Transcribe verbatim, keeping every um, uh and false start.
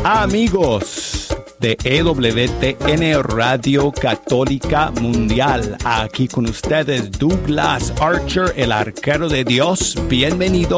Amigos de E W T N Radio Católica Mundial, aquí con ustedes Douglas Archer, el arquero de Dios. Bienvenido